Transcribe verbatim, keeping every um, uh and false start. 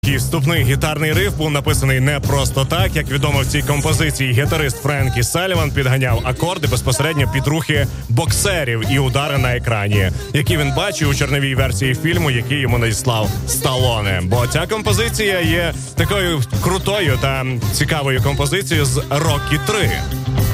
І вступний гітарний риф був написаний не просто так. Як відомо, в цій композиції гітарист Френкі Саліван підганяв акорди безпосередньо під рухи боксерів і удари на екрані, які він бачив у чорновій версії фільму, який йому надіслав Сталоне. Бо ця композиція є такою крутою та цікавою композицією з «Роккі три».